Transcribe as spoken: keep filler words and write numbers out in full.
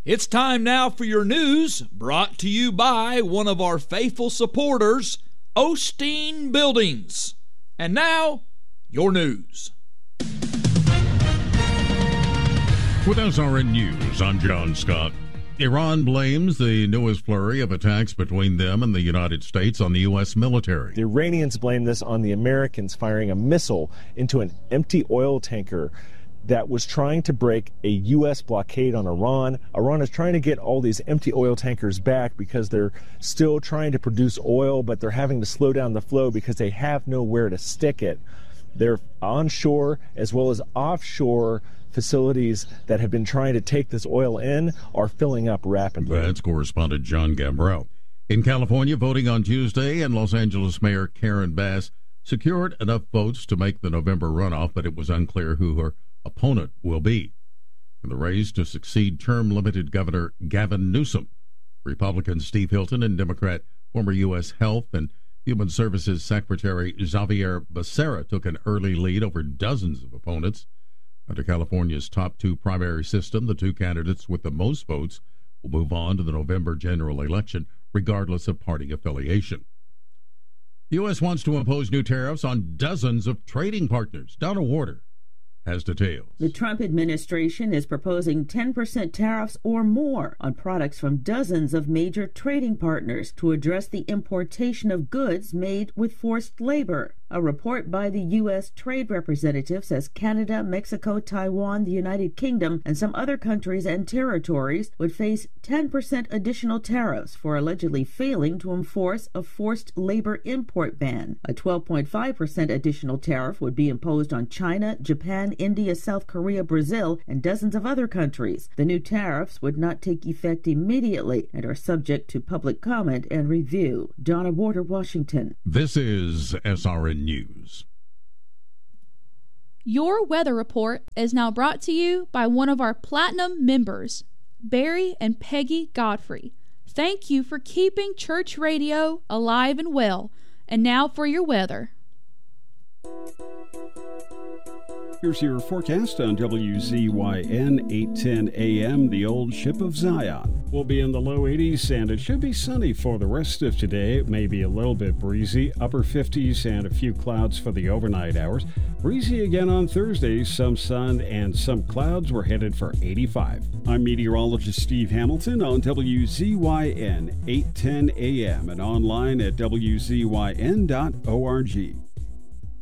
It's time now for your news, brought to you by one of our faithful supporters, Osteen Buildings. And now, your news. With S R N News, I'm John Scott. Iran blames the newest flurry of attacks between them and the United States on the U S military. The Iranians blame this on the Americans firing a missile into an empty oil tanker that was trying to break a U S blockade on Iran. Iran is trying to get all these empty oil tankers back because they're still trying to produce oil, but they're having to slow down the flow because they have nowhere to stick it. They're onshore as well as offshore facilities that have been trying to take this oil in are filling up rapidly. That's correspondent John Gambrell. In California, voting on Tuesday, and Los Angeles Mayor Karen Bass secured enough votes to make the November runoff, but it was unclear who her opponent will be. In the race to succeed term-limited Governor Gavin Newsom, Republican Steve Hilton and Democrat former U S Health and Human Services Secretary Xavier Becerra took an early lead over dozens of opponents. Under California's top two primary system, the two candidates with the most votes will move on to the November general election, regardless of party affiliation. The U S wants to impose new tariffs on dozens of trading partners. Donna Warder has details. The Trump administration is proposing ten percent tariffs or more on products from dozens of major trading partners to address the importation of goods made with forced labor. A report by the U S Trade Representative says Canada, Mexico, Taiwan, the United Kingdom, and some other countries and territories would face ten percent additional tariffs for allegedly failing to enforce a forced labor import ban. A twelve point five percent additional tariff would be imposed on China, Japan, India, South Korea, Brazil, and dozens of other countries. The new tariffs would not take effect immediately and are subject to public comment and review. Donna Warder, Washington. This is S R N News. Your weather report is now brought to you by one of our platinum members, Barry and Peggy Godfrey. Thank you for keeping church radio alive and well. And now for your weather. Here's your forecast on W Z Y N eight ten A M. The Old Ship of Zion will be in the low eighties, and it should be sunny for the rest of today. It may be a little bit breezy, upper fifties, and a few clouds for the overnight hours. Breezy again on Thursday, some sun and some clouds. We're headed for eighty-five. I'm meteorologist Steve Hamilton on W Z Y N eight ten A M and online at W Z Y N dot org.